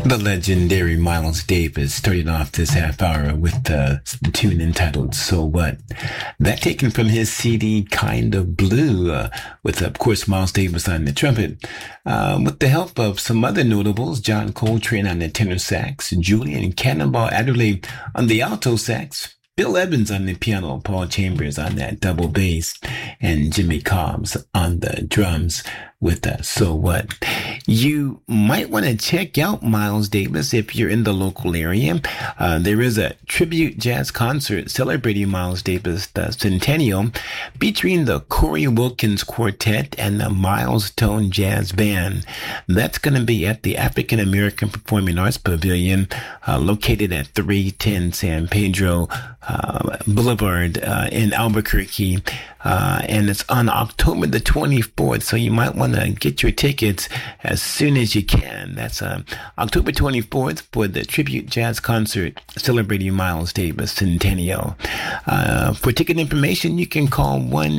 The legendary Miles Davis started off this half hour with a tune entitled So What? That taken from his CD Kind of Blue, with, of course, Miles Davis on the trumpet, with the help of some other notables, John Coltrane on the tenor sax, Julian Cannonball Adderley on the alto sax, Bill Evans on the piano, Paul Chambers on that double bass, and Jimmy Cobbs on the drums with So What? You might want to check out Miles Davis if you're in the local area. There is a tribute jazz concert celebrating Miles Davis' centennial featuring the Corey Wilkins Quartet and the Milestone Jazz Band. That's going to be at the African American Performing Arts Pavilion, located at 310 San Pedro Boulevard in Albuquerque. And it's on October the 24th, so you might want to get your tickets as soon as you can. That's October 24th for the Tribute Jazz Concert celebrating Miles Davis Centennial. For ticket information, you can call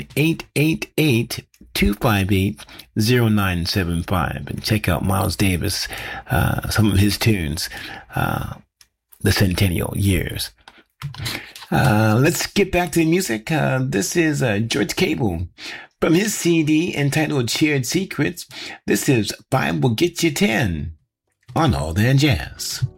1-888-258-0975 and check out Miles Davis, some of his tunes, the centennial years. Let's get back to the music. This is George Cable from his CD entitled Shared Secrets. This is 5 Will Get You 10 on All That Jazz.